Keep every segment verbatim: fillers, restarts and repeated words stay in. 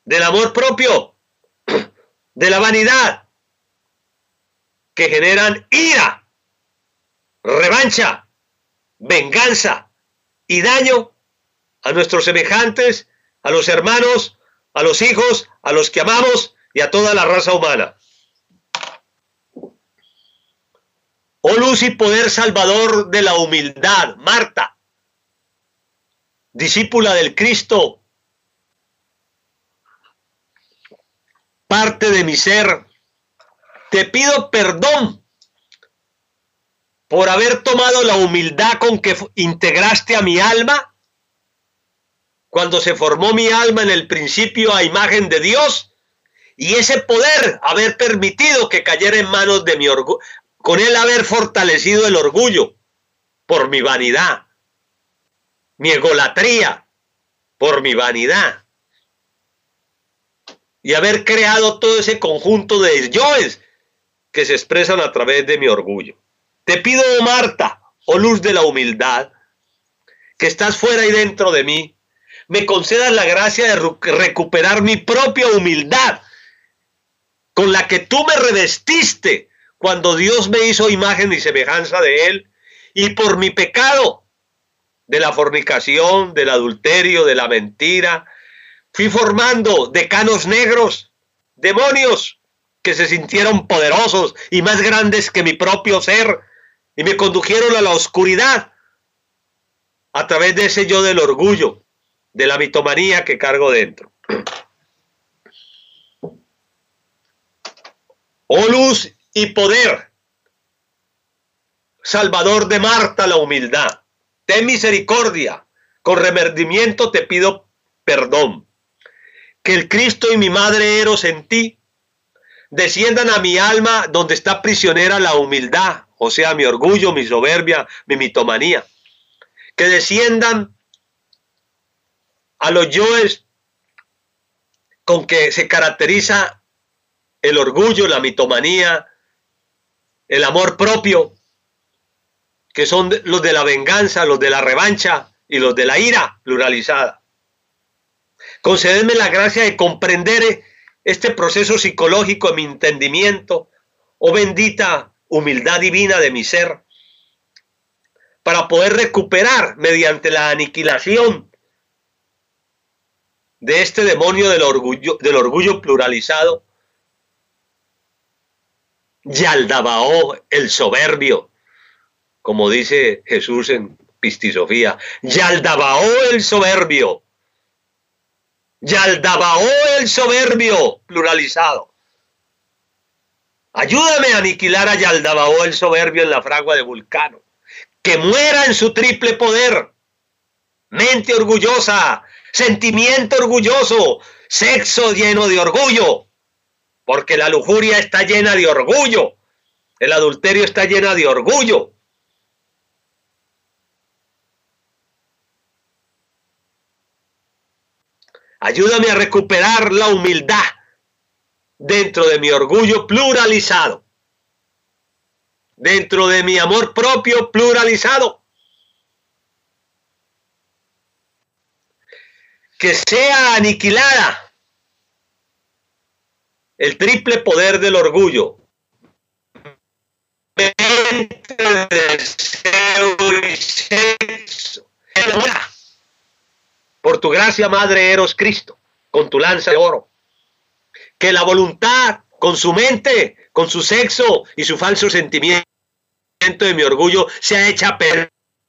del amor propio, de la vanidad, que generan ira, revancha, venganza y daño a nuestros semejantes, a los hermanos, a los hijos, a los que amamos y a toda la raza humana. Oh luz y poder salvador de la humildad, Marta, discípula del Cristo, parte de mi ser, te pido perdón por haber tomado la humildad con que integraste a mi alma cuando se formó mi alma en el principio a imagen de Dios, y ese poder haber permitido que cayera en manos de mi orgullo, con él haber fortalecido el orgullo por mi vanidad, mi egolatría por mi vanidad, y haber creado todo ese conjunto de yoes que se expresan a través de mi orgullo. Te pido, oh Marta, oh luz de la humildad, que estás fuera y dentro de mí, me concedas la gracia de recuperar mi propia humildad, con la que tú me revestiste cuando Dios me hizo imagen y semejanza de Él, y por mi pecado de la fornicación, del adulterio, de la mentira, fui formando decanos negros, demonios que se sintieron poderosos y más grandes que mi propio ser, y me condujeron a la oscuridad a través de ese yo del orgullo, de la mitomanía que cargo dentro. Oh luz y poder, salvador de Marta la humildad, ten misericordia, con remordimiento te pido perdón. Que el Cristo y mi madre Eros en ti desciendan a mi alma donde está prisionera la humildad, o sea, mi orgullo, mi soberbia, mi mitomanía. Que desciendan a los yoes con que se caracteriza el orgullo, la mitomanía, el amor propio, que son los de la venganza, los de la revancha y los de la ira pluralizada. Concededme la gracia de comprender este proceso psicológico en mi entendimiento, oh bendita humildad divina de mi ser, para poder recuperar mediante la aniquilación de este demonio del orgullo, del orgullo pluralizado, Yaldabaoth, el soberbio, como dice Jesús en Pistisofía, Yaldabaoth el soberbio, Yaldabaoth el soberbio pluralizado. Ayúdame a aniquilar a Yaldabaoth el soberbio en la fragua de Vulcano, que muera en su triple poder: mente orgullosa, sentimiento orgulloso, sexo lleno de orgullo, porque la lujuria está llena de orgullo, el adulterio está llena de orgullo. Ayúdame a recuperar la humildad dentro de mi orgullo pluralizado, dentro de mi amor propio pluralizado. Que sea aniquilada el triple poder del orgullo, mente, deseo y sexo. Por tu gracia, Madre Eros Cristo, con tu lanza de oro, que la voluntad, con su mente, con su sexo y su falso sentimiento de mi orgullo, sea hecha pedazos.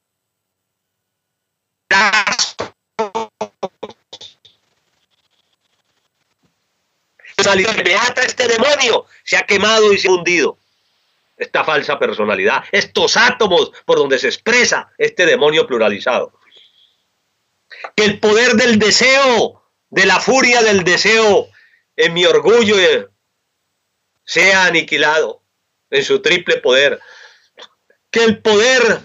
Me ata este demonio, se ha quemado y se ha hundido esta falsa personalidad, estos átomos por donde se expresa este demonio pluralizado. Que el poder del deseo, de la furia del deseo en mi orgullo sea aniquilado en su triple poder. Que el poder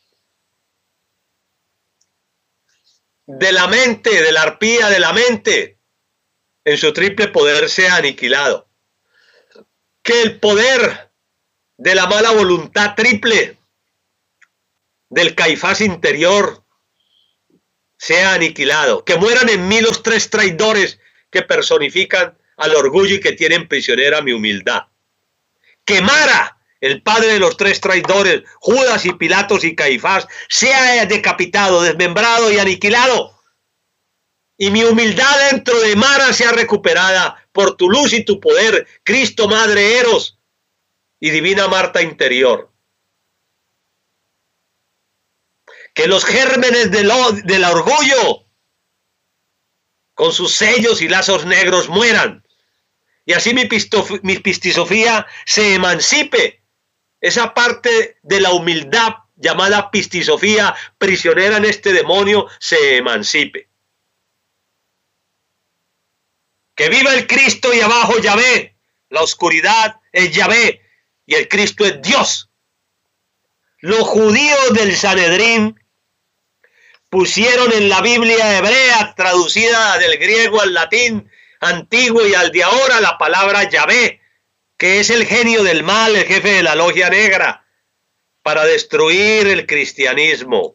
de la mente, de la arpía de la mente, en su triple poder sea aniquilado. Que el poder de la mala voluntad triple, del Caifás interior, sea aniquilado. Que mueran en mí los tres traidores que personifican al orgullo y que tienen prisionera mi humildad. Quemara, el padre de los tres traidores, Judas y Pilatos y Caifás, sea decapitado, desmembrado y aniquilado. Y mi humildad dentro de Mara sea recuperada por tu luz y tu poder, Cristo, Madre Eros y Divina Marta interior. Que los gérmenes del, del orgullo, con sus sellos y lazos negros, mueran. Y así mi, pisto, mi pistisofía se emancipe. Esa parte de la humildad llamada pistisofía, prisionera en este demonio, se emancipe. Que viva el Cristo y abajo Yahvé. La oscuridad es Yahvé y el Cristo es Dios. Los judíos del Sanedrín pusieron en la Biblia hebrea, traducida del griego al latín antiguo y al de ahora, la palabra Yahvé, que es el genio del mal, el jefe de la logia negra, para destruir el cristianismo.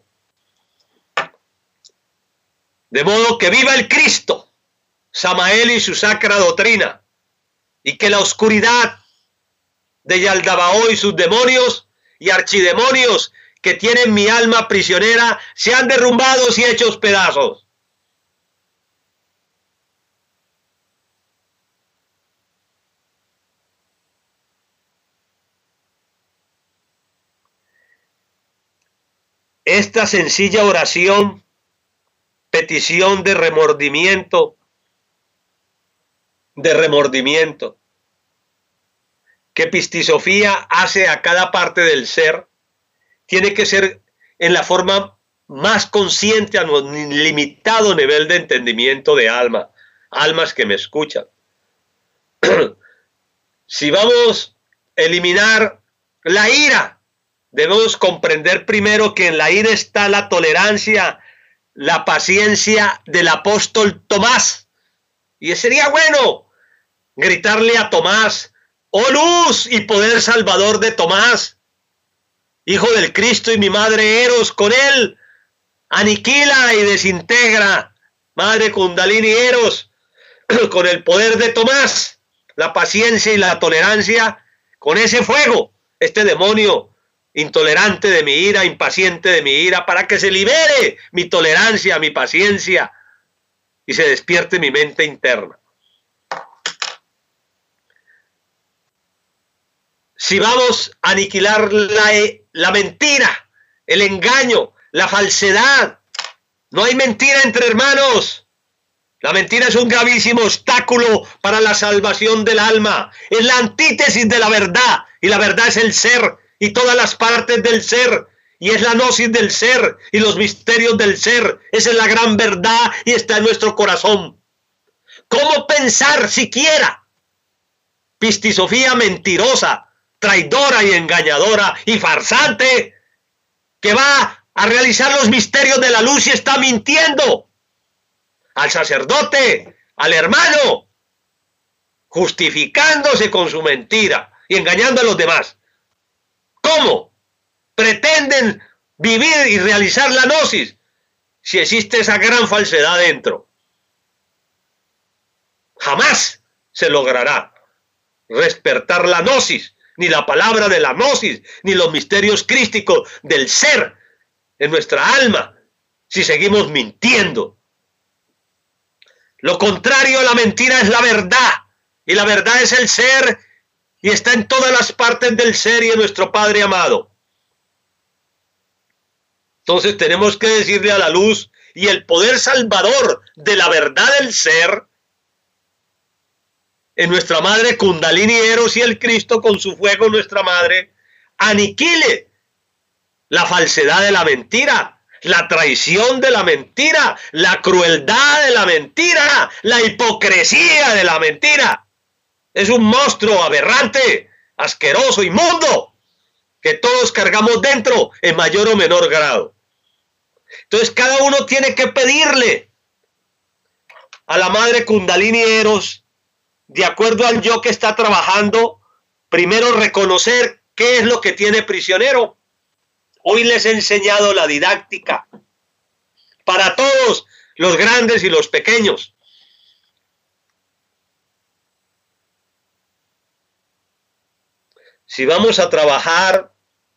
De modo que viva el Cristo, Samael y su sacra doctrina, y que la oscuridad de Yaldabaoth y sus demonios y archidemonios que tienen mi alma prisionera sean derrumbados y hechos pedazos. Esta sencilla oración, petición de remordimiento, de remordimiento, que Pistisofía hace a cada parte del ser, tiene que ser en la forma más consciente a un limitado nivel de entendimiento de alma, almas que me escuchan. Si vamos a eliminar la ira, debemos comprender primero que en la ira está la tolerancia, la paciencia del apóstol Tomás. Y sería bueno gritarle a Tomás: oh luz y poder salvador de Tomás, hijo del Cristo y mi madre Eros, con él aniquila y desintegra, madre Kundalini Eros, con el poder de Tomás, la paciencia y la tolerancia, con ese fuego, este demonio intolerante de mi ira, impaciente de mi ira, para que se libere mi tolerancia, mi paciencia y se despierte mi mente interna. Si vamos a aniquilar la, la mentira, el engaño, la falsedad, no hay mentira entre hermanos. La mentira es un gravísimo obstáculo para la salvación del alma. Es la antítesis de la verdad, y la verdad es el ser y todas las partes del ser, y es la gnosis del ser y los misterios del ser. Esa es la gran verdad y está en nuestro corazón. ¿Cómo pensar siquiera? Pistisofía mentirosa, traidora y engañadora y farsante, que va a realizar los misterios de la luz y está mintiendo al sacerdote, al hermano, justificándose con su mentira y engañando a los demás. ¿Cómo pretenden vivir y realizar la gnosis si existe esa gran falsedad dentro? Jamás se logrará despertar la gnosis, ni la palabra de la gnosis, ni los misterios crísticos del ser en nuestra alma, si seguimos mintiendo. Lo contrario a la mentira es la verdad, y la verdad es el ser, y está en todas las partes del ser y en nuestro Padre amado. Entonces tenemos que decirle a la luz y el poder salvador de la verdad del ser, en nuestra madre Kundalini Eros y el Cristo con su fuego, nuestra madre, aniquile la falsedad de la mentira, la traición de la mentira, la crueldad de la mentira, la hipocresía de la mentira. Es un monstruo aberrante, asqueroso, inmundo, que todos cargamos dentro en mayor o menor grado. Entonces cada uno tiene que pedirle a la madre Kundalini Eros, de acuerdo al yo que está trabajando, primero reconocer qué es lo que tiene prisionero. Hoy les he enseñado la didáctica para todos, los grandes y los pequeños. Si vamos a trabajar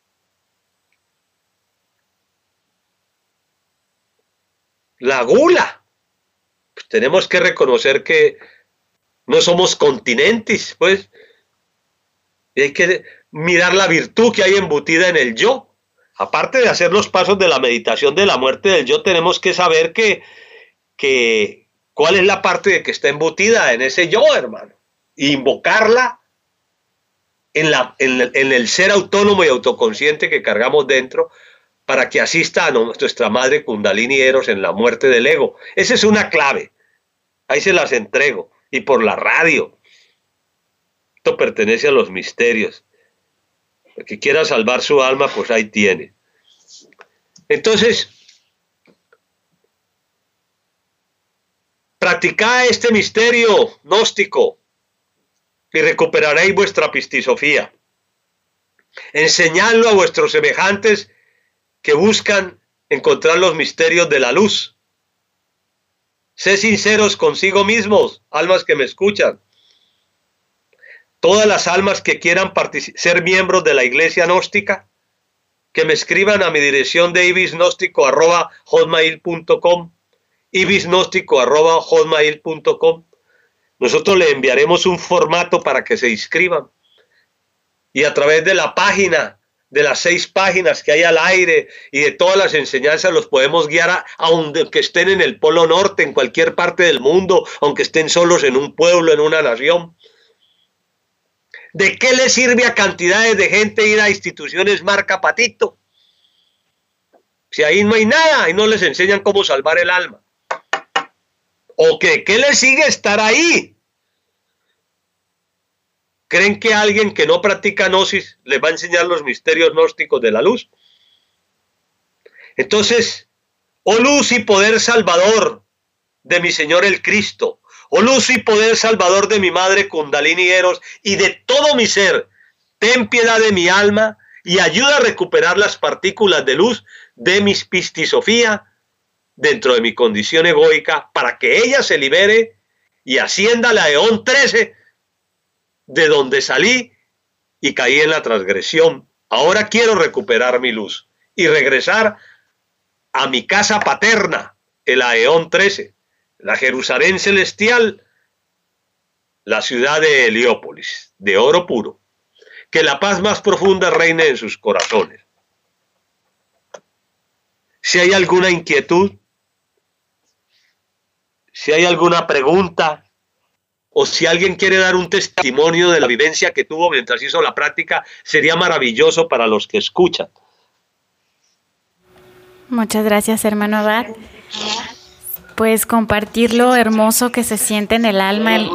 la gula, pues tenemos que reconocer que no somos continentes, pues, y hay que mirar la virtud que hay embutida en el yo. Aparte de hacer los pasos de la meditación de la muerte del yo, tenemos que saber que, que cuál es la parte de que está embutida en ese yo, hermano, e invocarla en, la, en, en el ser autónomo y autoconsciente que cargamos dentro, para que asista a nuestra madre Kundalini Eros en la muerte del ego. Esa es una clave. Ahí se las entrego. Y por la radio. Esto pertenece a los misterios. El que quiera salvar su alma, pues ahí tiene. Entonces, practicad este misterio gnóstico y recuperaréis vuestra pistisofía. Enseñadlo a vuestros semejantes que buscan encontrar los misterios de la luz. Sé sinceros consigo mismos, almas que me escuchan. Todas las almas que quieran ser miembros de la iglesia gnóstica, que me escriban a mi dirección de ibisgnóstico arroba hotmail punto com, ibisgnóstico arroba hotmail punto com. Nosotros le enviaremos un formato para que se inscriban. Y a través de la página, de las seis páginas que hay al aire y de todas las enseñanzas, los podemos guiar a, aunque estén en el Polo Norte, en cualquier parte del mundo, aunque estén solos en un pueblo, en una nación. ¿De qué le sirve a cantidades de gente ir a instituciones marca Patito? Si ahí no hay nada y no les enseñan cómo salvar el alma. ¿O que qué les sigue estar ahí? ¿Creen que alguien que no practica gnosis les va a enseñar los misterios gnósticos de la luz? Entonces, oh luz y poder salvador de mi Señor el Cristo, oh luz y poder salvador de mi madre Kundalini Eros y de todo mi ser, ten piedad de mi alma y ayuda a recuperar las partículas de luz de mi pistisofía dentro de mi condición egoica, para que ella se libere y ascienda a la eón trece, de donde salí y caí en la transgresión. Ahora quiero recuperar mi luz y regresar a mi casa paterna, el Aeón trece, la Jerusalén celestial, la ciudad de Heliópolis, de oro puro. Que la paz más profunda reine en sus corazones. Si hay alguna inquietud, si hay alguna pregunta, o si alguien quiere dar un testimonio de la vivencia que tuvo mientras hizo la práctica, sería maravilloso para los que escuchan. Muchas gracias, hermano Abad. Pues compartir lo hermoso que se siente en el alma, el,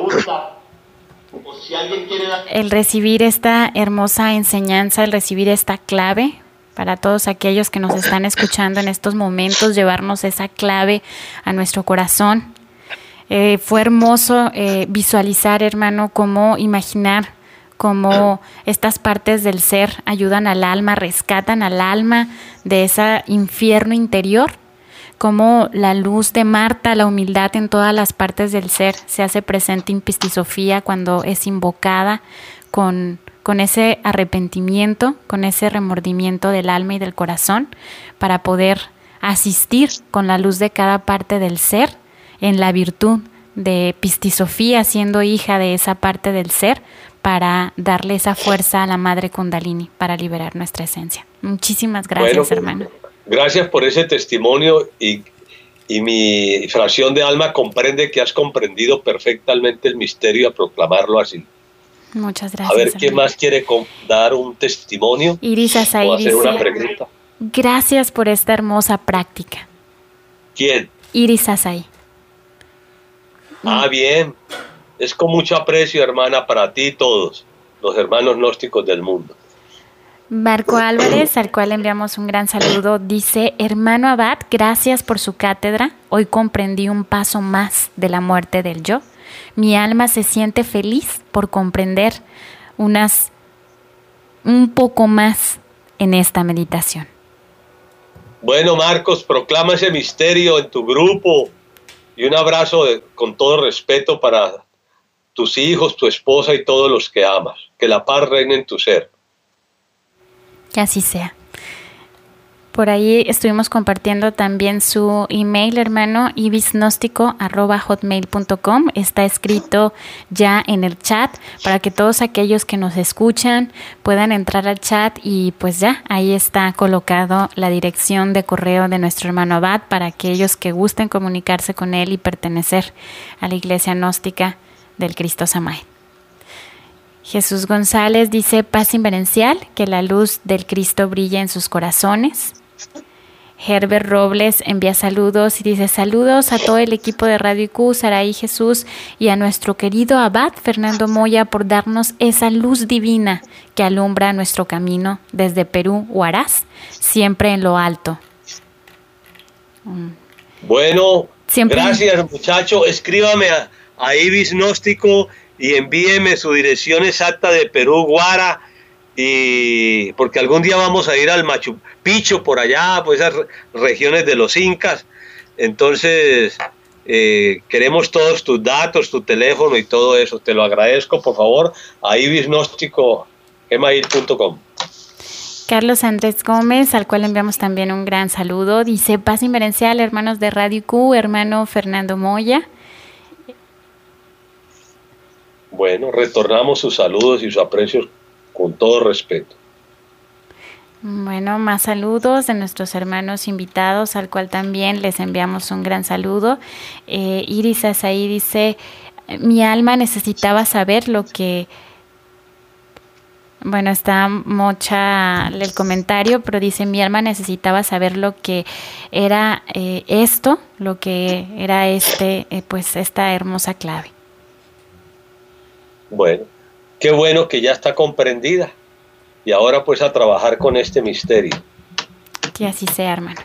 el recibir esta hermosa enseñanza, el recibir esta clave para todos aquellos que nos están escuchando en estos momentos, llevarnos esa clave a nuestro corazón. Eh, fue hermoso eh, visualizar, hermano, cómo imaginar cómo estas partes del ser ayudan al alma, rescatan al alma de ese infierno interior, cómo la luz de Marta, la humildad en todas las partes del ser se hace presente en pistisofía cuando es invocada con, con ese arrepentimiento, con ese remordimiento del alma y del corazón, para poder asistir con la luz de cada parte del ser en la virtud de pistisofía, siendo hija de esa parte del ser, para darle esa fuerza a la madre Kundalini para liberar nuestra esencia. Muchísimas gracias, bueno, hermano. Gracias por ese testimonio y, y mi fracción de alma comprende que has comprendido perfectamente el misterio a proclamarlo así. Muchas gracias. A ver, hermano. ¿quién más quiere dar un testimonio? Iris Asai o hacer dice, una pregunta. Gracias por esta hermosa práctica. ¿Quién? Iris Asai. Ah, bien. Es con mucho aprecio, hermana, para ti y todos los hermanos gnósticos del mundo. Marco Álvarez, al cual le enviamos un gran saludo, dice: hermano Abad, gracias por su cátedra. Hoy comprendí un paso más de la muerte del yo. Mi alma se siente feliz por comprender unas un poco más en esta meditación. Bueno, Marcos, proclama ese misterio en tu grupo y un abrazo de, con todo respeto para tus hijos, tu esposa y todos los que amas. Que la paz reine en tu ser. Que así sea. Por ahí estuvimos compartiendo también su email, hermano, ibisgnóstico arroba hotmail punto com. Está escrito ya en el chat para que todos aquellos que nos escuchan puedan entrar al chat y pues ya, ahí está colocado la dirección de correo de nuestro hermano Abad para aquellos que gusten comunicarse con él y pertenecer a la Iglesia Gnóstica del Cristo Samael. Jesús González dice: paz inverencial, que la luz del Cristo brille en sus corazones. Herbert Robles envía saludos y dice: saludos a todo el equipo de Radio I Q, Saraí Jesús, y a nuestro querido Abad Fernando Moya por darnos esa luz divina que alumbra nuestro camino desde Perú, Huaraz, siempre en lo alto. Bueno, siempre... gracias muchacho, escríbame a, a Ibis Gnóstico y envíeme su dirección exacta de Perú, Huara, y porque algún día vamos a ir al Machu Picchu por allá, pues esas regiones de los incas. Entonces eh, queremos todos tus datos, tu teléfono y todo eso. Te lo agradezco, por favor, a ibisgnóstico gmail punto com. Carlos Andrés Gómez, al cual enviamos también un gran saludo, dice: paz inverencial, hermanos de Radio I Q, hermano Fernando Moya. Bueno, retornamos sus saludos y sus aprecios con todo respeto. Bueno, más saludos de nuestros hermanos invitados, al cual también les enviamos un gran saludo. Eh, Iris Azaí dice: mi alma necesitaba saber lo que... Bueno, está mocha el comentario, pero dice: mi alma necesitaba saber lo que era eh, esto, lo que era este, eh, pues esta hermosa clave. Bueno, qué bueno que ya está comprendida. Y ahora pues a trabajar con este misterio. Que así sea, hermano.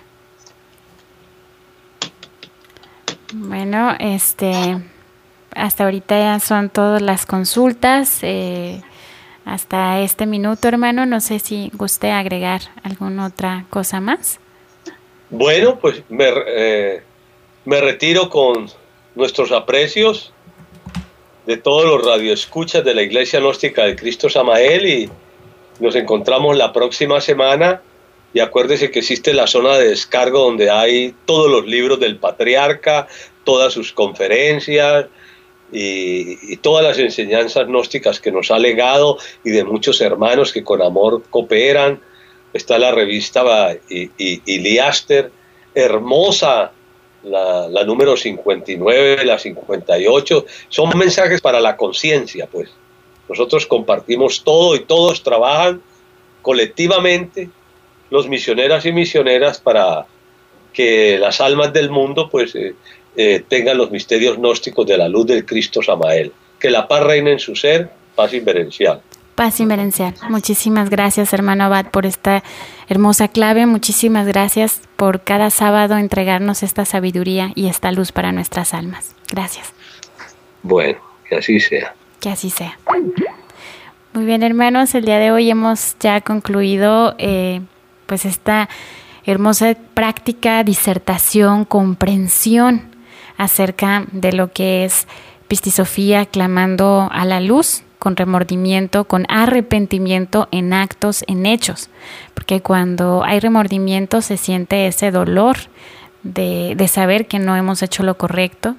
Bueno, este, hasta ahorita ya son todas las consultas. Eh, hasta este minuto, hermano, no sé si guste agregar alguna otra cosa más. Bueno, pues me, eh, me retiro con nuestros aprecios de todos los radioescuchas de la Iglesia Gnóstica de Cristo Samael, y nos encontramos la próxima semana. Y acuérdese que existe la zona de descargo donde hay todos los libros del patriarca, todas sus conferencias y, y todas las enseñanzas gnósticas que nos ha legado, y de muchos hermanos que con amor cooperan. Está la revista Iliaster, hermosa, la, la número cincuenta y nueve, la cincuenta y ocho. Son mensajes para la conciencia, pues. Nosotros compartimos todo y todos trabajan colectivamente, los misioneras y misioneras, para que las almas del mundo pues eh, eh, tengan los misterios gnósticos de la luz del Cristo Samael. Que la paz reine en su ser, paz inverencial. Paz inverencial. Muchísimas gracias, hermano Abad, por esta hermosa clave. Muchísimas gracias por cada sábado entregarnos esta sabiduría y esta luz para nuestras almas. Gracias. Bueno, que así sea. Que así sea. Muy bien, hermanos, el día de hoy hemos ya concluido eh, pues esta hermosa práctica, disertación, comprensión acerca de lo que es Pistisofía, clamando a la luz, con remordimiento, con arrepentimiento en actos, en hechos, porque cuando hay remordimiento se siente ese dolor de, de saber que no hemos hecho lo correcto,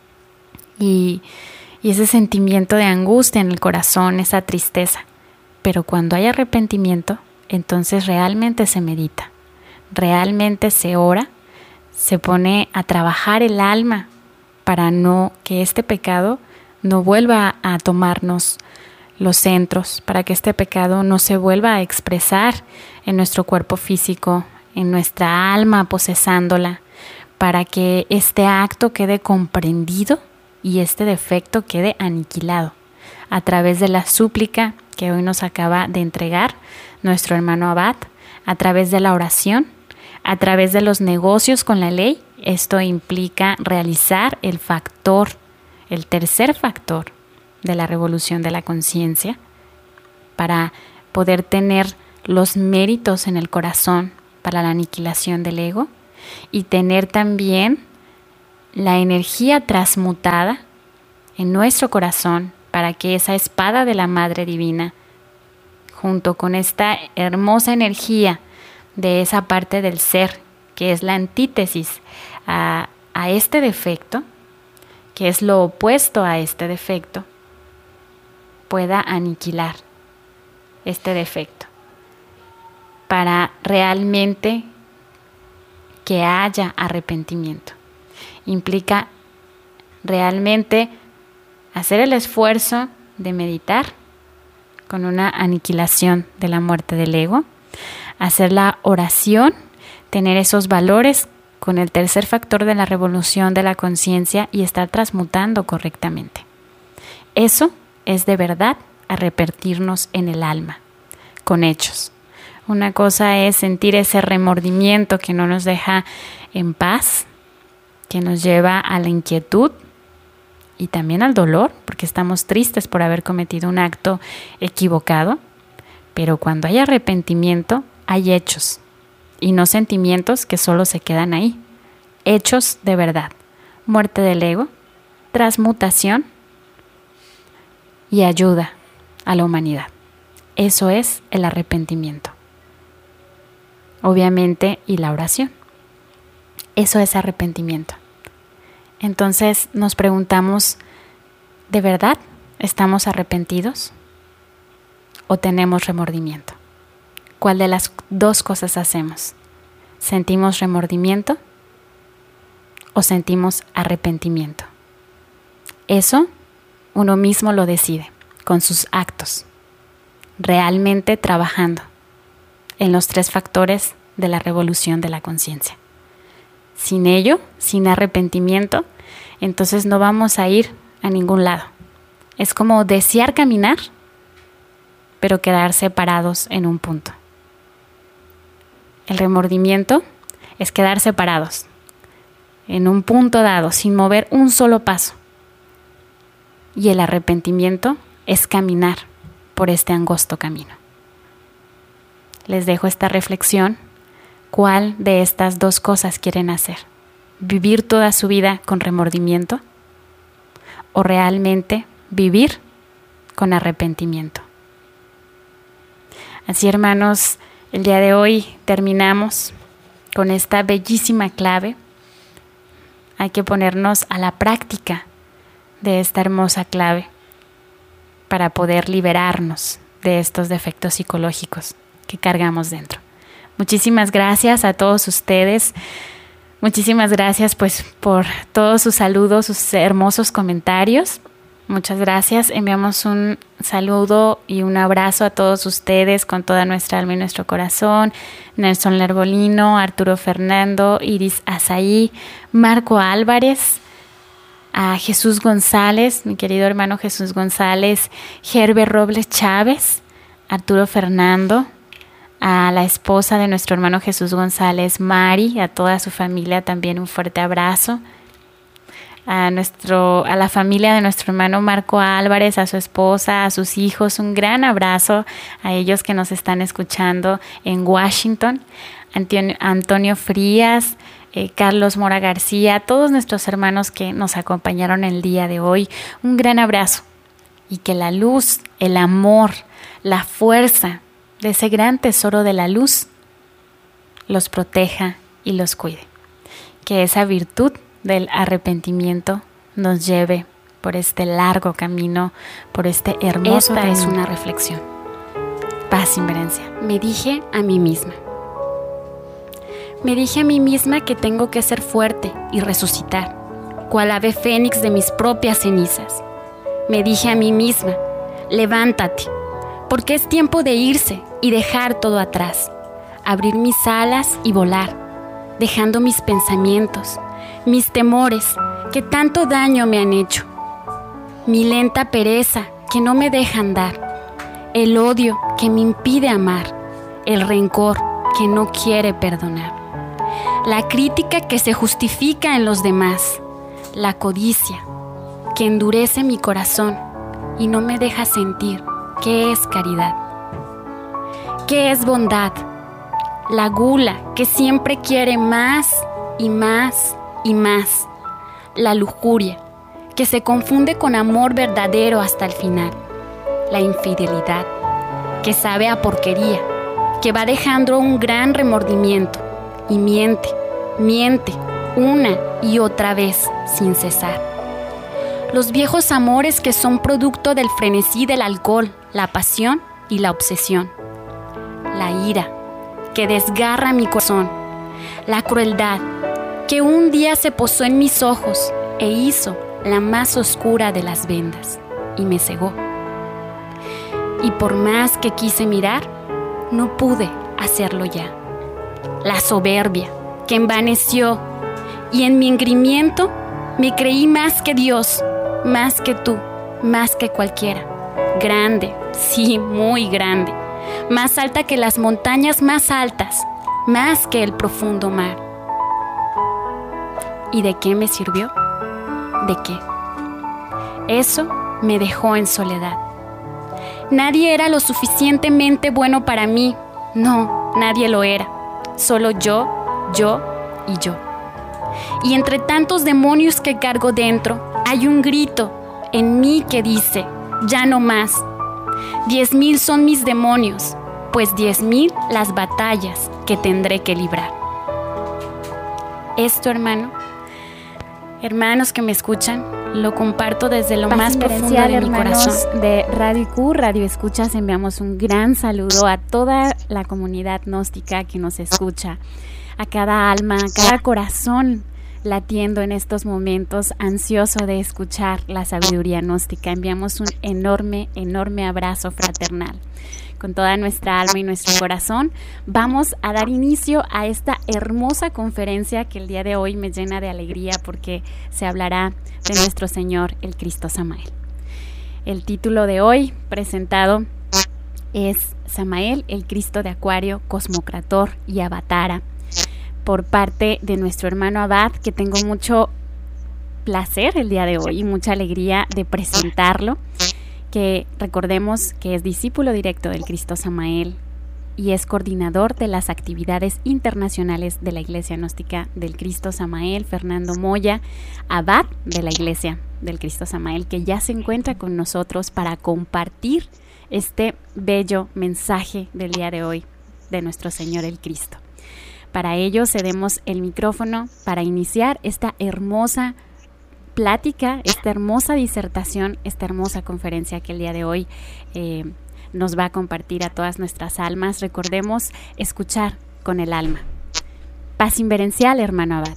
y Y ese sentimiento de angustia en el corazón, esa tristeza. Pero cuando hay arrepentimiento, entonces realmente se medita, realmente se ora, se pone a trabajar el alma para no que este pecado no vuelva a tomarnos los centros, para que este pecado no se vuelva a expresar en nuestro cuerpo físico, en nuestra alma posesándola, para que este acto quede comprendido y este defecto quede aniquilado a través de la súplica que hoy nos acaba de entregar nuestro hermano Abad, a través de la oración, a través de los negocios con la ley. Esto implica realizar el factor, el tercer factor de la revolución de la conciencia, para poder tener los méritos en el corazón para la aniquilación del ego, y tener también la energía transmutada en nuestro corazón para que esa espada de la Madre Divina, junto con esta hermosa energía de esa parte del ser, que es la antítesis a, a este defecto, que es lo opuesto a este defecto, pueda aniquilar este defecto, para realmente que haya arrepentimiento. Implica realmente hacer el esfuerzo de meditar con una aniquilación de la muerte del ego, hacer la oración, tener esos valores con el tercer factor de la revolución de la conciencia y estar transmutando correctamente. Eso es de verdad arrepentirnos en el alma, con hechos. Una cosa es sentir ese remordimiento que no nos deja en paz, que nos lleva a la inquietud y también al dolor, porque estamos tristes por haber cometido un acto equivocado. Pero cuando hay arrepentimiento, hay hechos y no sentimientos que solo se quedan ahí. Hechos de verdad, muerte del ego, transmutación y ayuda a la humanidad. Eso es el arrepentimiento. Obviamente, y la oración. Eso es arrepentimiento. Entonces nos preguntamos, ¿de verdad estamos arrepentidos o tenemos remordimiento? ¿Cuál de las dos cosas hacemos? ¿Sentimos remordimiento o sentimos arrepentimiento? Eso uno mismo lo decide con sus actos, realmente trabajando en los tres factores de la revolución de la conciencia. Sin ello, sin arrepentimiento, entonces no vamos a ir a ningún lado. Es como desear caminar, pero quedarse parados en un punto. El remordimiento es quedarse parados en un punto dado, sin mover un solo paso. Y el arrepentimiento es caminar por este angosto camino. Les dejo esta reflexión. ¿Cuál de estas dos cosas quieren hacer? ¿Vivir toda su vida con remordimiento? ¿O realmente vivir con arrepentimiento? Así, hermanos, el día de hoy terminamos con esta bellísima clave. Hay que ponernos a la práctica de esta hermosa clave para poder liberarnos de estos defectos psicológicos que cargamos dentro. Muchísimas gracias a todos ustedes. Muchísimas gracias pues por todos sus saludos, sus hermosos comentarios. Muchas gracias. Enviamos un saludo y un abrazo a todos ustedes con toda nuestra alma y nuestro corazón. Nelson Lerbolino, Arturo Fernando, Iris Azaí, Marco Álvarez, a Jesús González, mi querido hermano Jesús González, Gerber Robles Chávez, Arturo Fernando, a la esposa de nuestro hermano Jesús González, Mari, a toda su familia también un fuerte abrazo. A, nuestro, a la familia de nuestro hermano Marco Álvarez, a su esposa, a sus hijos, un gran abrazo a ellos que nos están escuchando en Washington. Antonio, Antonio Frías, eh, Carlos Mora García, todos nuestros hermanos que nos acompañaron el día de hoy, un gran abrazo. Y que la luz, el amor, la fuerza de ese gran tesoro de la luz los proteja y los cuide. Que esa virtud del arrepentimiento nos lleve por este largo camino, por este hermoso Esta camino. es una reflexión. Paz, inverencia. Me dije a mí misma. Me dije a mí misma que tengo que ser fuerte y resucitar, cual ave fénix de mis propias cenizas. Me dije a mí misma, levántate, porque es tiempo de irse y dejar todo atrás, abrir mis alas y volar, dejando mis pensamientos, mis temores que tanto daño me han hecho, mi lenta pereza que no me deja andar, el odio que me impide amar, el rencor que no quiere perdonar, la crítica que se justifica en los demás, la codicia que endurece mi corazón y no me deja sentir qué es caridad, qué es bondad, la gula que siempre quiere más y más y más, la lujuria que se confunde con amor verdadero hasta el final. La infidelidad, que sabe a porquería, que va dejando un gran remordimiento y miente, miente una y otra vez sin cesar. Los viejos amores que son producto del frenesí del alcohol, la pasión y la obsesión. La ira, que desgarra mi corazón. La crueldad, que un día se posó en mis ojos e hizo la más oscura de las vendas y me cegó. Y por más que quise mirar, no pude hacerlo ya. La soberbia, que envaneció, y en mi engrimiento me creí más que Dios, más que tú, más que cualquiera. Grande, sí, muy grande, más alta que las montañas más altas, más que el profundo mar. ¿Y de qué me sirvió? ¿De qué? Eso me dejó en soledad. Nadie era lo suficientemente bueno para mí. No, nadie lo era. Solo yo, yo y yo. Y entre tantos demonios que cargo dentro, hay un grito en mí que dice, ya no más. Diez mil son mis demonios, pues diez mil las batallas que tendré que librar. Esto, hermano, hermanos que me escuchan, lo comparto desde lo más profundo de mi corazón. De Radio I Q, Radio Escuchas, enviamos un gran saludo a toda la comunidad gnóstica que nos escucha, a cada alma, a cada corazón latiendo en estos momentos, ansioso de escuchar la sabiduría gnóstica. Enviamos un enorme, enorme abrazo fraternal. Con toda nuestra alma y nuestro corazón, vamos a dar inicio a esta hermosa conferencia que el día de hoy me llena de alegría porque se hablará de nuestro Señor, el Cristo Samael. El título de hoy presentado es Samael, el Cristo de Acuario, Cosmocrator y Avatara, por parte de nuestro hermano Abad, que tengo mucho placer el día de hoy y mucha alegría de presentarlo, que recordemos que es discípulo directo del Cristo Samael y es coordinador de las actividades internacionales de la Iglesia Gnóstica del Cristo Samael, Fernando Moya, Abad de la Iglesia del Cristo Samael, que ya se encuentra con nosotros para compartir este bello mensaje del día de hoy de nuestro Señor el Cristo. Para ello cedemos el micrófono para iniciar esta hermosa plática, esta hermosa disertación, esta hermosa conferencia que el día de hoy eh, nos va a compartir a todas nuestras almas. Recordemos escuchar con el alma. Paz inverencial, hermano Abad.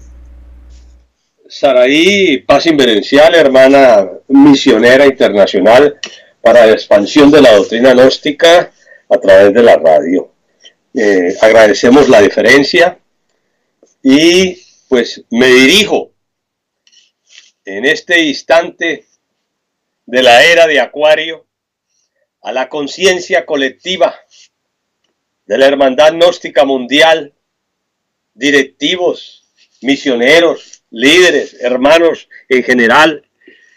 Saraí, paz inverencial, hermana misionera internacional para la expansión de la doctrina gnóstica a través de la radio. Eh, agradecemos la deferencia y pues me dirijo en este instante de la era de Acuario a la conciencia colectiva de la Hermandad Gnóstica Mundial, directivos, misioneros, líderes, hermanos en general,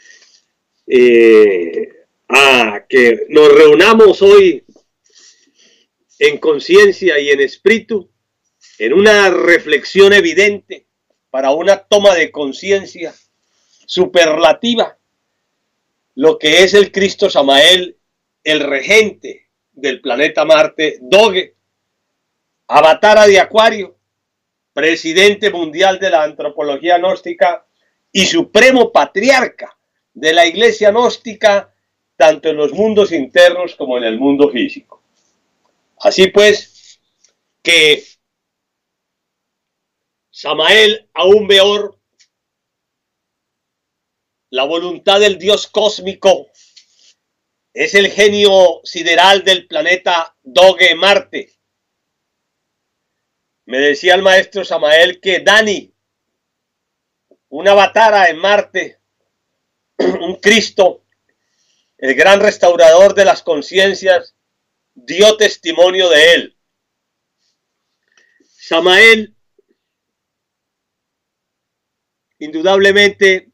eh, a que nos reunamos hoy en conciencia y en espíritu, en una reflexión evidente para una toma de conciencia superlativa, lo que es el Cristo Samael, el regente del planeta Marte, Doge, Avatara de Acuario, presidente mundial de la antropología gnóstica y supremo patriarca de la iglesia gnóstica, tanto en los mundos internos como en el mundo físico. Así pues, que Samael, aún peor, la voluntad del Dios cósmico, es el genio sideral del planeta Doge Marte. Me decía el maestro Samael que Dani, un avatara en Marte, un Cristo, el gran restaurador de las conciencias, dio testimonio de él. Samael, indudablemente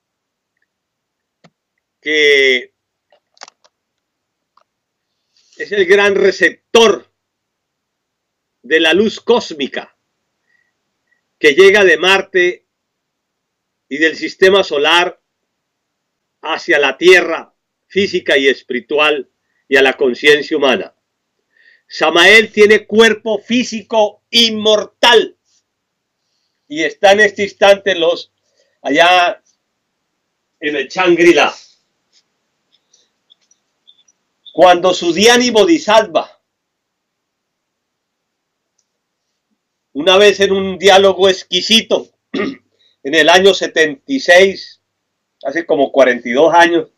que es el gran receptor de la luz cósmica que llega de Marte y del sistema solar hacia la tierra física y espiritual y a la conciencia humana. Samael tiene cuerpo físico inmortal y está en este instante los allá en el Shangri-La. Cuando Sudiani Bodhisattva, una vez en un diálogo exquisito, en el año setenta y seis, hace como cuarenta y dos años,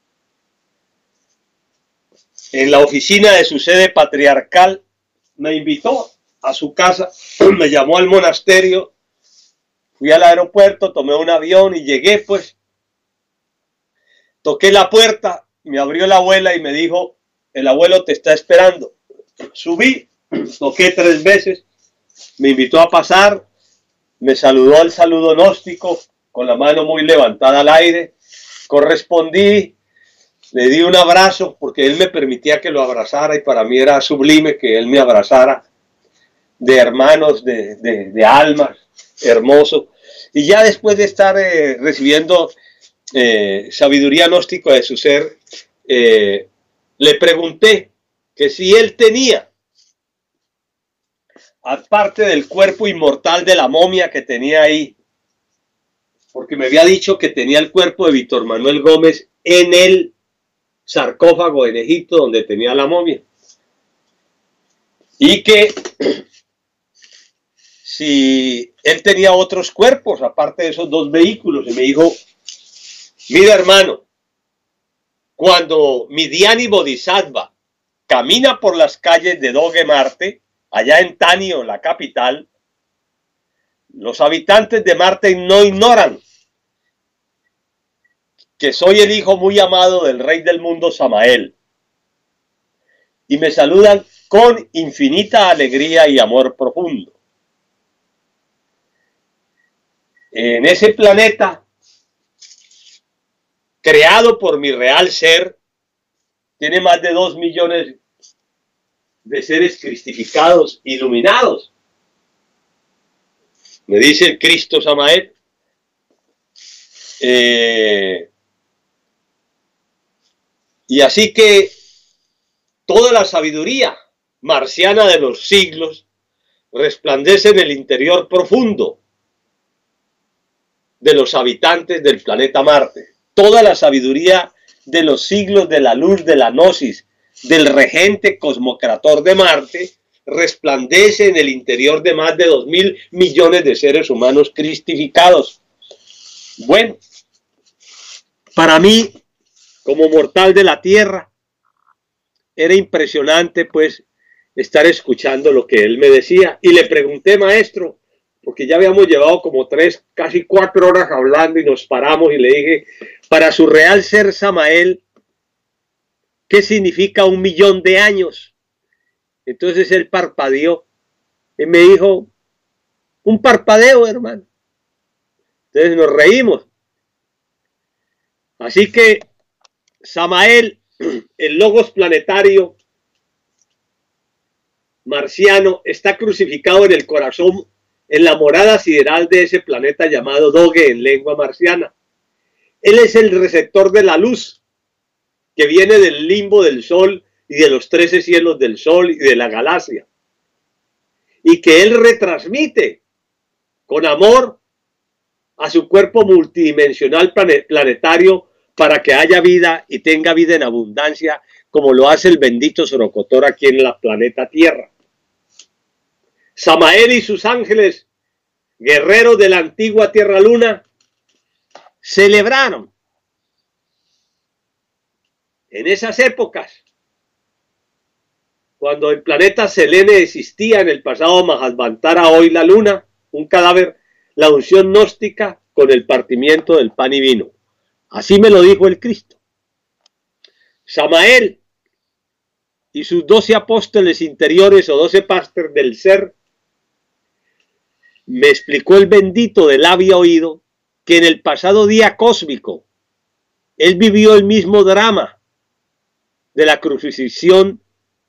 en la oficina de su sede patriarcal, me invitó a su casa, me llamó al monasterio, fui al aeropuerto, tomé un avión y llegué, pues, toqué la puerta, me abrió la abuela y me dijo, el abuelo te está esperando. Subí, toqué tres veces, me invitó a pasar, me saludó al saludo gnóstico, con la mano muy levantada al aire, correspondí, le di un abrazo, porque él me permitía que lo abrazara y para mí era sublime que él me abrazara, de hermanos, de, de, de almas, hermoso. Y ya después de estar eh, recibiendo eh, sabiduría gnóstica de su ser, eh, le pregunté que si él tenía, aparte del cuerpo inmortal de la momia que tenía ahí, porque me había dicho que tenía el cuerpo de Víctor Manuel Gómez en el sarcófago en Egipto donde tenía la momia, y que si él tenía otros cuerpos aparte de esos dos vehículos. Y me dijo, mira hermano, cuando Midiani Bodhisattva camina por las calles de Doge Marte, allá en Tanio, la capital, los habitantes de Marte no ignoran que soy el hijo muy amado del rey del mundo Samael, y me saludan con infinita alegría y amor profundo. En ese planeta, creado por mi real ser, tiene más de dos millones de seres cristificados, iluminados. Me dice el Cristo Samael. Eh, y así que toda la sabiduría marciana de los siglos resplandece en el interior profundo de los habitantes del planeta Marte. Toda la sabiduría de los siglos de la luz de la gnosis del regente cosmocrator de Marte resplandece en el interior de más de dos mil millones de seres humanos cristificados. Bueno, para mí, como mortal de la tierra, era impresionante pues estar escuchando lo que él me decía. Y le pregunté, maestro, porque ya habíamos llevado como tres, casi cuatro horas hablando y nos paramos, y le dije, para su real ser Samael, ¿qué significa un millón de años? Entonces él parpadeó y me dijo, un parpadeo, hermano. Entonces nos reímos. Así que Samael, el logos planetario marciano, está crucificado en el corazón, en la morada sideral de ese planeta llamado Doge en lengua marciana. Él es el receptor de la luz que viene del limbo del sol y de los trece cielos del sol y de la galaxia, y que él retransmite con amor a su cuerpo multidimensional planetario para que haya vida y tenga vida en abundancia, como lo hace el bendito Sorocotor aquí en la planeta Tierra. Samael y sus ángeles, guerreros de la antigua Tierra Luna, celebraron en esas épocas, cuando el planeta Selene existía en el pasado Mahasvantara, hoy la luna, un cadáver, la unción gnóstica con el partimiento del pan y vino. Así me lo dijo el Cristo. Samael y sus doce apóstoles interiores o doce pastores del ser, me explicó el bendito del había oído que en el pasado día cósmico él vivió el mismo drama de la crucifixión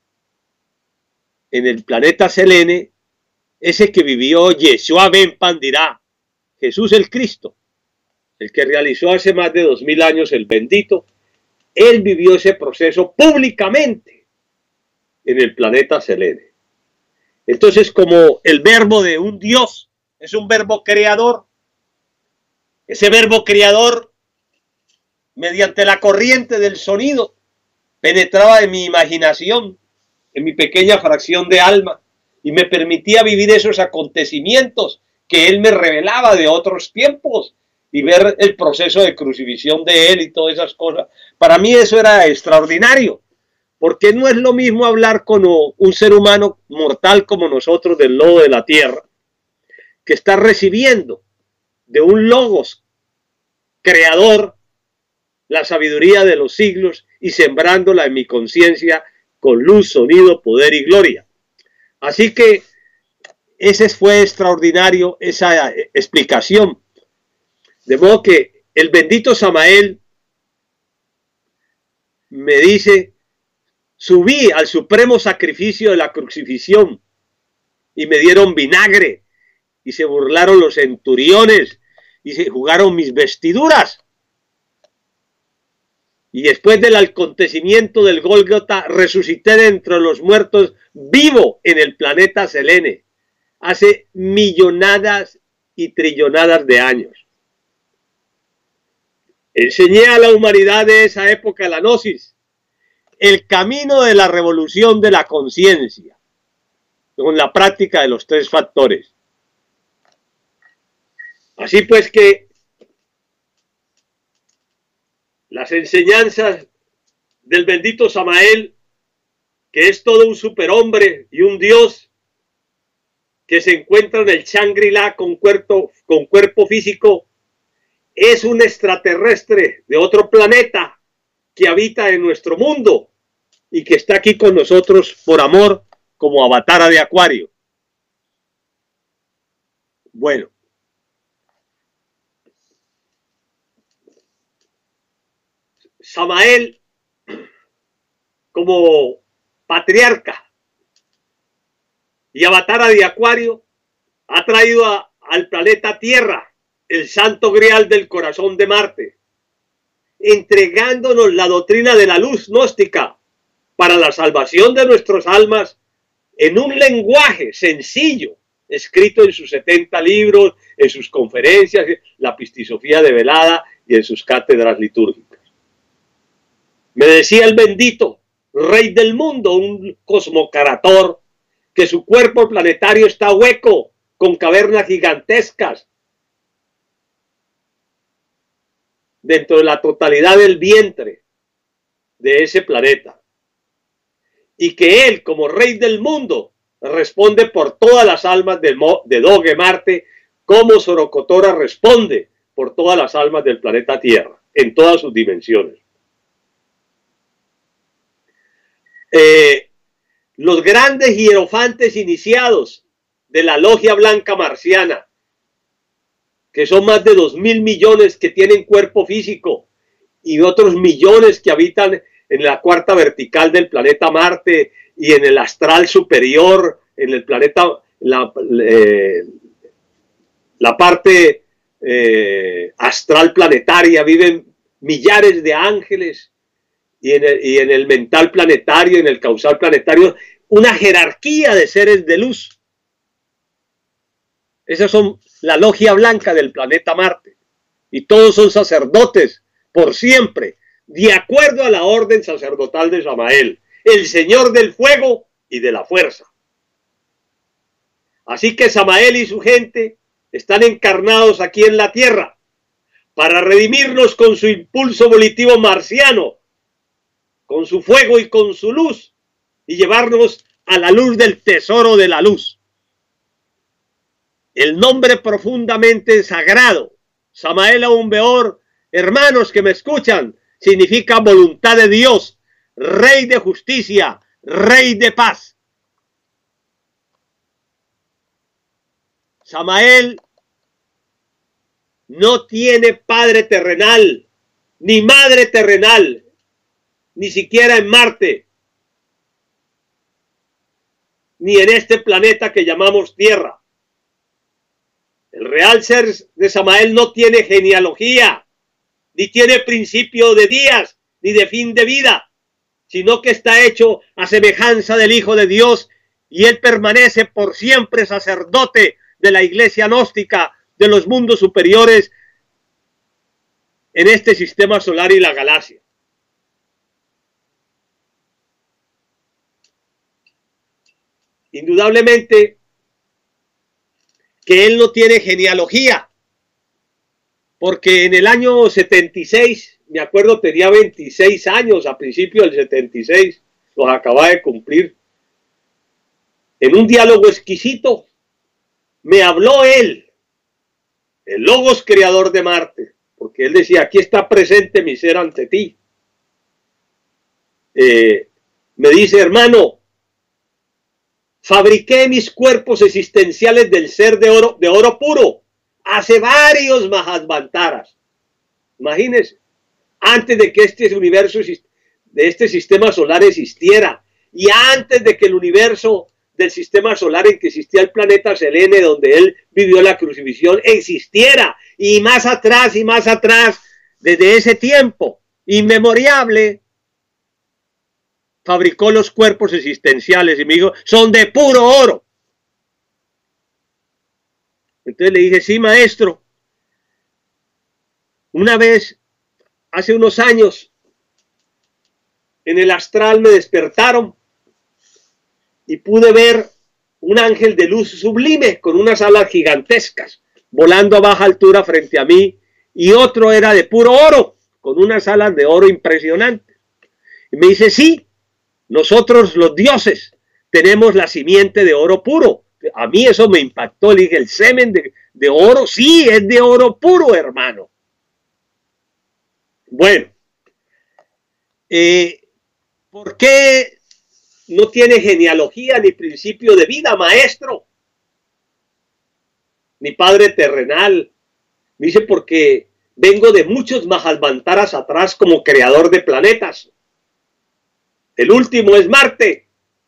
en el planeta Selene, ese que vivió Yeshua Ben Pandirá, Jesús el Cristo. el que realizó hace más de dos mil años el bendito, él vivió ese proceso públicamente en el planeta Selene. Entonces, como el verbo de un Dios es un verbo creador, ese verbo creador, mediante la corriente del sonido, penetraba en mi imaginación, en mi pequeña fracción de alma, y me permitía vivir esos acontecimientos que él me revelaba de otros tiempos, y ver el proceso de crucifixión de él y todas esas cosas. Para mí eso era extraordinario, porque no es lo mismo hablar con un ser humano mortal como nosotros del lodo de la tierra, que está recibiendo de un logos creador la sabiduría de los siglos y sembrándola en mi conciencia con luz, sonido, poder y gloria. Así que ese fue extraordinario, esa explicación. De modo que el bendito Samael me dice, subí al supremo sacrificio de la crucifixión y me dieron vinagre y se burlaron los centuriones y se jugaron mis vestiduras. Y después del acontecimiento del Gólgota resucité de entre los muertos vivo en el planeta Selene hace millonadas y trillonadas de años. Enseñé a la humanidad de esa época, la gnosis, el camino de la revolución de la conciencia, con la práctica de los tres factores. Así pues que las enseñanzas del bendito Samael, que es todo un superhombre y un dios, que se encuentra en el Shangri-La con cuerpo, con cuerpo físico, es un extraterrestre de otro planeta que habita en nuestro mundo y que está aquí con nosotros por amor como Avatara de Acuario. Bueno. Samael, como patriarca y Avatara de Acuario, ha traído a, al planeta Tierra el santo grial del corazón de Marte, entregándonos la doctrina de la luz gnóstica para la salvación de nuestras almas en un lenguaje sencillo, escrito en sus setenta libros, en sus conferencias, la Pistisofía de Velada y en sus cátedras litúrgicas. Me decía el bendito rey del mundo, un cosmocarator, que su cuerpo planetario está hueco, con cavernas gigantescas, dentro de la totalidad del vientre de ese planeta. Y que él, como rey del mundo, responde por todas las almas de, de Doge Marte, como Sorocotora responde por todas las almas del planeta Tierra, en todas sus dimensiones. Eh, los grandes hierofantes iniciados de la logia blanca marciana, que son más de dos mil millones que tienen cuerpo físico y otros millones que habitan en la cuarta vertical del planeta Marte y en el astral superior, en el planeta, la, eh, la parte eh, astral planetaria, viven millares de ángeles. Y en, el, y en el mental planetario, en el causal planetario, una jerarquía de seres de luz. Esas son la logia blanca del planeta Marte. Y todos son sacerdotes por siempre, de acuerdo a la orden sacerdotal de Samael, el Señor del fuego y de la fuerza. Así que Samael y su gente están encarnados aquí en la Tierra para redimirnos con su impulso volitivo marciano, con su fuego y con su luz, y llevarnos a la luz del tesoro de la luz. El nombre profundamente sagrado, Samael Aun Beor, hermanos que me escuchan, significa voluntad de Dios, Rey de justicia, Rey de paz. Samael no tiene padre terrenal, ni madre terrenal, ni siquiera en Marte, ni en este planeta que llamamos Tierra. El real ser de Samael no tiene genealogía, ni tiene principio de días, ni de fin de vida, sino que está hecho a semejanza del Hijo de Dios, y él permanece por siempre sacerdote de la iglesia gnóstica, de los mundos superiores, en este sistema solar y la galaxia. Indudablemente que él no tiene genealogía, porque en el año setenta y seis, me acuerdo, tenía veintiséis años, a principios del setenta y seis, los acababa de cumplir. En un diálogo exquisito, me habló él, el Logos creador de Marte, porque él decía, aquí está presente mi ser ante ti. Eh, me dice, hermano, fabriqué mis cuerpos existenciales del ser de oro, de oro puro, hace varios Mahasvantaras. Imagínense, antes de que este universo, de este sistema solar existiera, y antes de que el universo del sistema solar en que existía el planeta Selene, donde él vivió la crucifixión, existiera, y más atrás y más atrás, desde ese tiempo inmemoriable, fabricó los cuerpos existenciales y me dijo, son de puro oro. Entonces le dije, sí, maestro. Una vez, hace unos años, en el astral me despertaron y pude ver un ángel de luz sublime con unas alas gigantescas volando a baja altura frente a mí, y otro era de puro oro con unas alas de oro impresionantes. Y me dice, sí, nosotros los dioses tenemos la simiente de oro puro. A mí eso me impactó. Le dije, el semen de, de oro, sí, es de oro puro, hermano. Bueno, eh, ¿por qué no tiene genealogía ni principio de vida, maestro? Ni padre terrenal. Me dice, porque vengo de muchos Mahasvantaras atrás como creador de planetas. El último es Marte.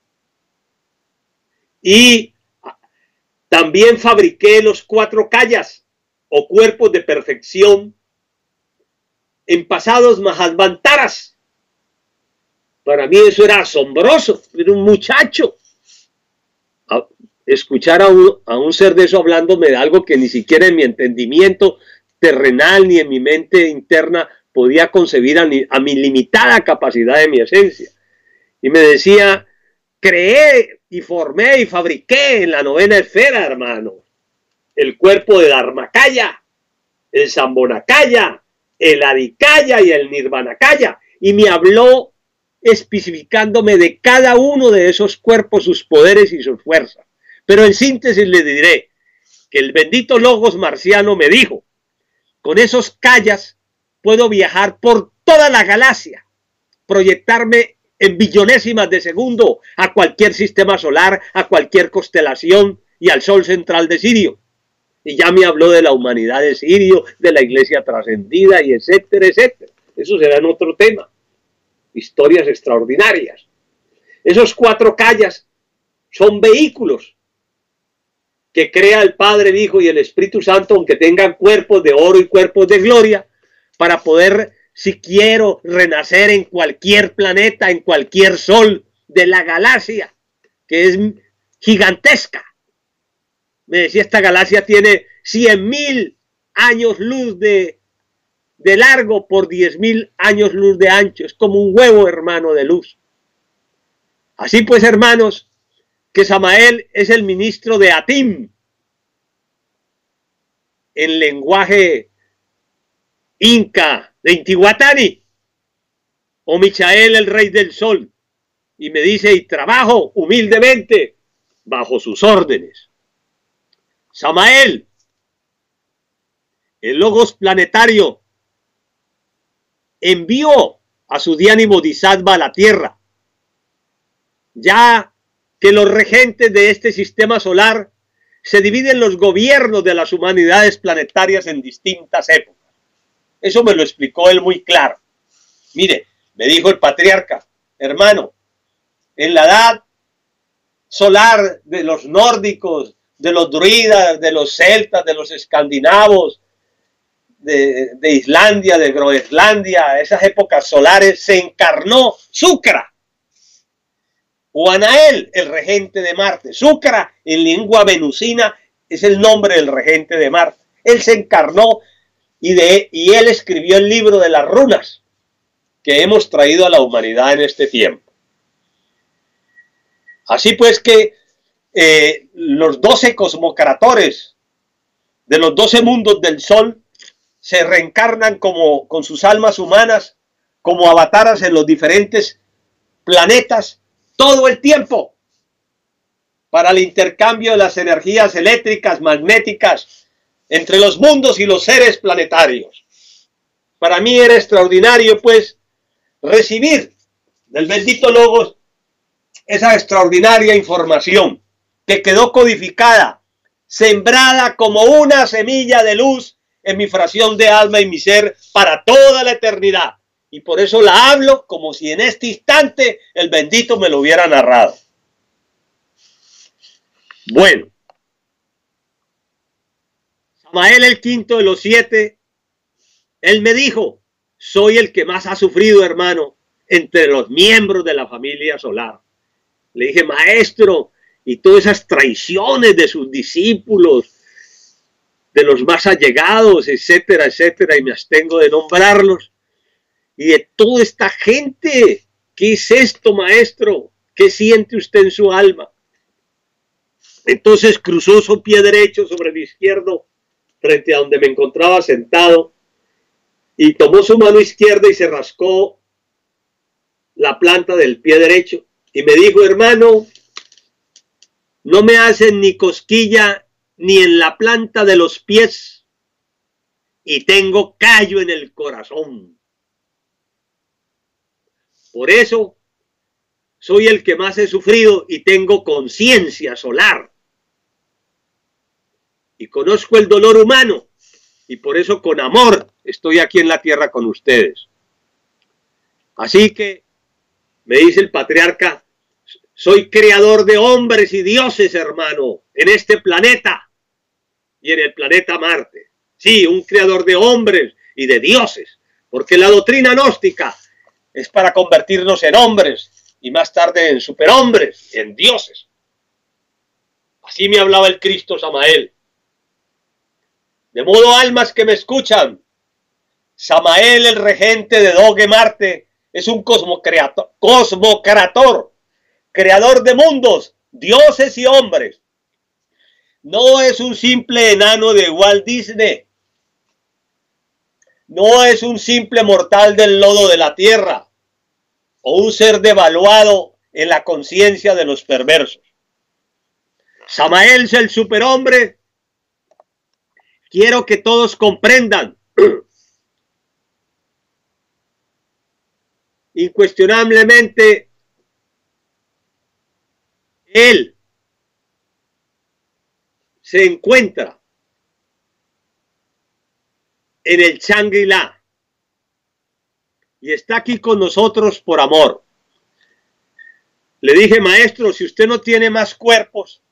Y también fabriqué los cuatro kayas o cuerpos de perfección en pasados Mahasvantaras. Para mí eso era asombroso. Era un muchacho. Escuchar a un, a un ser de eso hablándome de algo que ni siquiera en mi entendimiento terrenal ni en mi mente interna podía concebir a mi, a mi limitada capacidad de mi esencia. Y me decía, creé y formé y fabriqué en la novena esfera, hermano, el cuerpo de Dharmakaya, el Sambhonakaya, el Adikaya y el Nirvanakaya. Y me habló especificándome de cada uno de esos cuerpos, sus poderes y sus fuerzas. Pero en síntesis le diré que el bendito Logos marciano me dijo, con esos kayas puedo viajar por toda la galaxia, proyectarme en billonésimas de segundo a cualquier sistema solar, a cualquier constelación y al sol central de Sirio. Y ya me habló de la humanidad de Sirio, de la iglesia trascendida y etcétera, etcétera. Eso será en otro tema. Historias extraordinarias. Esos cuatro kayas son vehículos que crea el Padre, el Hijo y el Espíritu Santo, aunque tengan cuerpos de oro y cuerpos de gloria, para poder, si quiero, renacer en cualquier planeta, en cualquier sol de la galaxia, que es gigantesca. Me decía, esta galaxia tiene cien mil años luz de, de largo por diez mil años luz de ancho. Es como un huevo, hermano, de luz. Así pues, hermanos, que Samael es el ministro de Atim, en lenguaje inca de Intihuatani, o Michael, el rey del sol, y me dice, y trabajo humildemente bajo sus órdenes. Samael, el Logos planetario, envió a su Dhyani Bodhisattva a la tierra, ya que los regentes de este sistema solar se dividen los gobiernos de las humanidades planetarias en distintas épocas. Eso me lo explicó él muy claro. Mire, me dijo el patriarca, hermano, en la edad solar de los nórdicos, de los druidas, de los celtas, de los escandinavos, de, de Islandia, de Groenlandia, esas épocas solares, se encarnó Sucra, o Anael, el regente de Marte. Sucra, en lengua venusina, es el nombre del regente de Marte. Él se encarnó y, de, y él escribió el libro de las runas que hemos traído a la humanidad en este tiempo. Así pues que eh, los doce cosmocratores de los doce mundos del Sol se reencarnan como, con sus almas humanas como avataras en los diferentes planetas todo el tiempo para el intercambio de las energías eléctricas, magnéticas entre los mundos y los seres planetarios. Para mí era extraordinario pues recibir del bendito Logos esa extraordinaria información que quedó codificada, sembrada como una semilla de luz en mi fracción de alma y mi ser para toda la eternidad. Y por eso la hablo como si en este instante el bendito me lo hubiera narrado. Bueno, Samael, el quinto de los siete, él me dijo: soy el que más ha sufrido, hermano, entre los miembros de la familia solar. Le dije: maestro, y todas esas traiciones de sus discípulos, de los más allegados, etcétera, etcétera, y me abstengo de nombrarlos, y de toda esta gente, ¿qué es esto, maestro? ¿Qué siente usted en su alma? Entonces cruzó su pie derecho sobre el izquierdo, frente a donde me encontraba sentado, y tomó su mano izquierda y se rascó la planta del pie derecho, y me dijo: hermano, no me hacen ni cosquilla ni en la planta de los pies, y tengo callo en el corazón. Por eso soy el que más he sufrido y tengo conciencia solar. Y conozco el dolor humano, y por eso con amor estoy aquí en la tierra con ustedes. Así que, me dice el patriarca, soy creador de hombres y dioses, hermano, en este planeta y en el planeta Marte. Sí, un creador de hombres y de dioses, porque la doctrina gnóstica es para convertirnos en hombres y más tarde en superhombres, en dioses. Así me hablaba el Cristo Samael. De modo, almas que me escuchan, Samael, el regente de Doge Marte, es un cosmocreator, cosmocrator, creador de mundos, dioses y hombres. No es un simple enano de Walt Disney. No es un simple mortal del lodo de la tierra o un ser devaluado en la conciencia de los perversos. Samael es el superhombre. Quiero que todos comprendan incuestionablemente, él se encuentra en el Shangri-La y está aquí con nosotros por amor. Le dije: maestro, si usted no tiene más cuerpos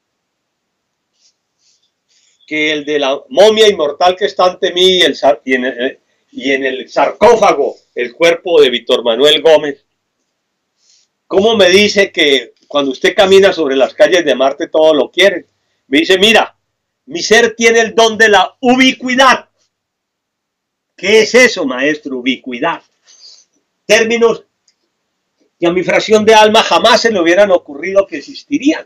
que el de la momia inmortal que está ante mí y, el, y, en el, y en el sarcófago el cuerpo de Víctor Manuel Gómez, ¿cómo me dice que cuando usted camina sobre las calles de Marte todo lo quiere? Me dice: mira, mi ser tiene el don de la ubicuidad. ¿Qué es eso, maestro? Ubicuidad. Términos que a mi fracción de alma jamás se le hubieran ocurrido que existirían.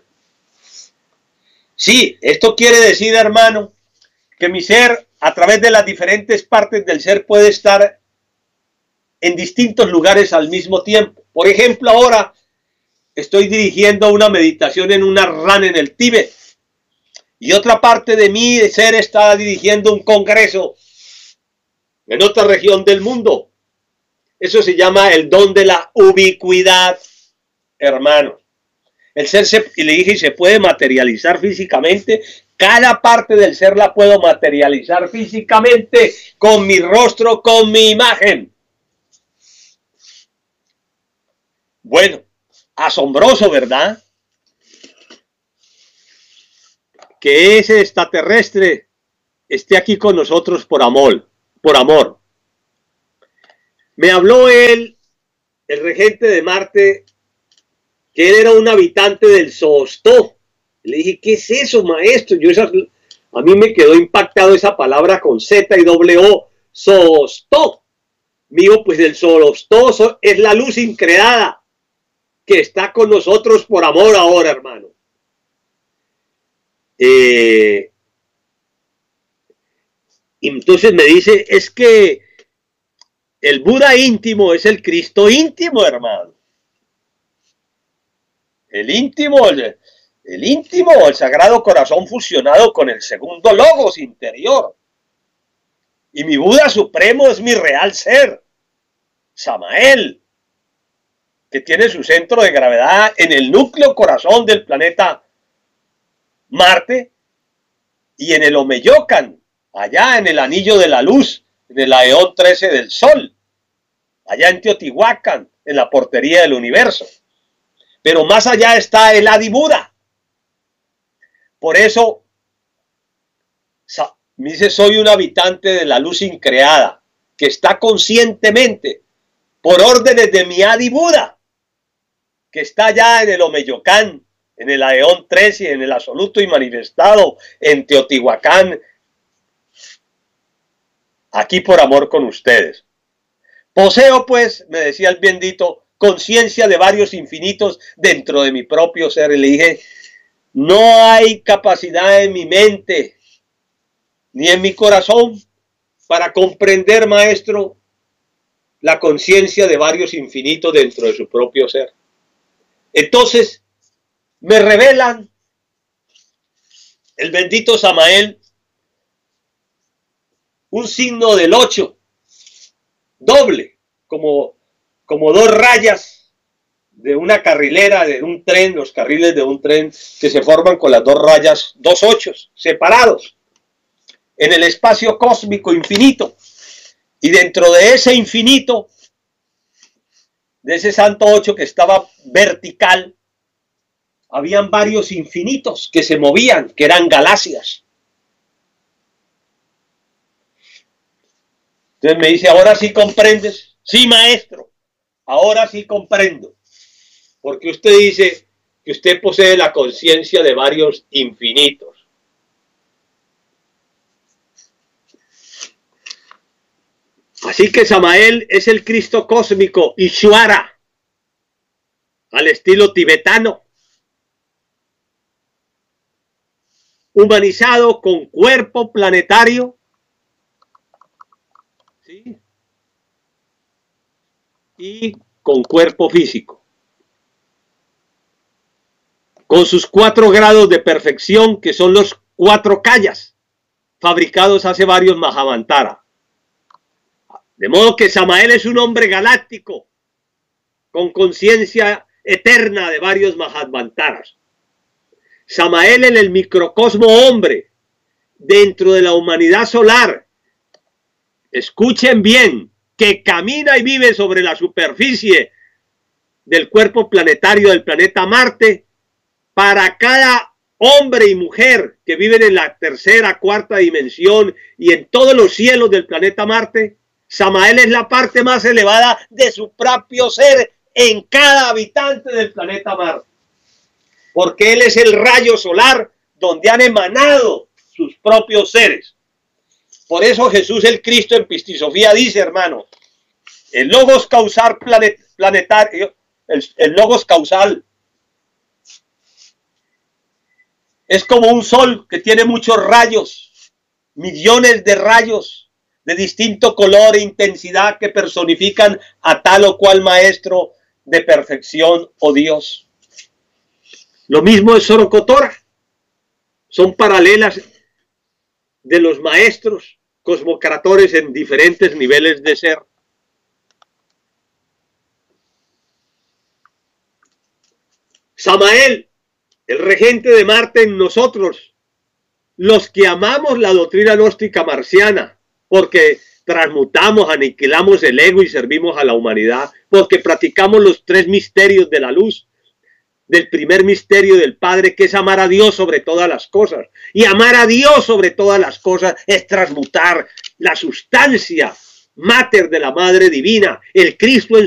Sí, esto quiere decir, hermano, que mi ser, a través de las diferentes partes del ser, puede estar en distintos lugares al mismo tiempo. Por ejemplo, ahora estoy dirigiendo una meditación en una rana en el Tíbet, y otra parte de mi ser está dirigiendo un congreso en otra región del mundo. Eso se llama el don de la ubicuidad, hermano. El ser, se, y le dije, se puede materializar físicamente. Cada parte del ser la puedo materializar físicamente con mi rostro, con mi imagen. Bueno, asombroso, ¿verdad? que ese extraterrestre esté aquí con nosotros por amor, por amor. Me habló él, el regente de Marte, que él era un habitante del Zoostó. Le dije, ¿qué es eso, maestro? Yo esa, a mí me quedó impactado esa palabra con Z y doble O, Zoostó. Mío, pues el Zoostó es la luz increada que está con nosotros por amor ahora, hermano. Eh, y entonces me dice, es que el Buda íntimo es el Cristo íntimo, hermano. El íntimo, el, el íntimo, el Sagrado Corazón fusionado con el segundo Logos interior. Y mi Buda supremo es mi real ser, Samael, que tiene su centro de gravedad en el núcleo corazón del planeta Marte y en el Omeyocan, allá en el anillo de la luz, en el Aeón trece del Sol, allá en Teotihuacán, en la portería del universo. Pero más allá está el Adi Buda. Por eso me dice, soy un habitante de la luz increada, que está conscientemente, por órdenes de mi Adi Buda, que está allá en el Omeyocan, en el Aeón trece, en el absoluto y manifestado, en Teotihuacán, aquí por amor con ustedes. Poseo, pues, me decía el bendito, conciencia de varios infinitos dentro de mi propio ser. Y le dije, no hay capacidad en mi mente ni en mi corazón para comprender, maestro, la conciencia de varios infinitos dentro de su propio ser. Entonces, me revelan el bendito Samael un signo del ocho, doble, como, como dos rayas de una carrilera, de un tren, los carriles de un tren que se forman con las dos rayas, dos ochos separados en el espacio cósmico infinito. Y dentro de ese infinito, de ese santo ocho que estaba vertical, habían varios infinitos que se movían, que eran galaxias. Entonces me dice, ¿ahora sí comprendes? Sí, maestro, ahora sí comprendo. Porque usted dice que usted posee la conciencia de varios infinitos. Así que Samael es el Cristo cósmico, Ishvara, al estilo tibetano, humanizado con cuerpo planetario, ¿sí?, y con cuerpo físico, con sus cuatro grados de perfección, que son los cuatro kayas, fabricados hace varios Mahavantara. De modo que Samael es un hombre galáctico, con conciencia eterna de varios Mahavantaras. Samael en el microcosmo hombre, dentro de la humanidad solar, escuchen bien, que camina y vive sobre la superficie del cuerpo planetario del planeta Marte, para cada hombre y mujer que viven en la tercera, cuarta dimensión y en todos los cielos del planeta Marte, Samael es la parte más elevada de su propio ser en cada habitante del planeta Marte. Porque él es el rayo solar donde han emanado sus propios seres. Por eso Jesús el Cristo en Pistisofía dice, hermano, el logos causal planet, planetario, el, el logos causal, es como un sol que tiene muchos rayos, millones de rayos de distinto color e intensidad que personifican a tal o cual maestro de perfección o Dios. Lo mismo es Sorocotora. Son paralelas de los maestros cosmocratores en diferentes niveles de ser. Samael, el regente de Marte en nosotros, los que amamos la doctrina gnóstica marciana, porque transmutamos, aniquilamos el ego y servimos a la humanidad, porque practicamos los tres misterios de la luz, del primer misterio del Padre, que es amar a Dios sobre todas las cosas. Y amar a Dios sobre todas las cosas es transmutar la sustancia mater de la Madre Divina, el Cristo en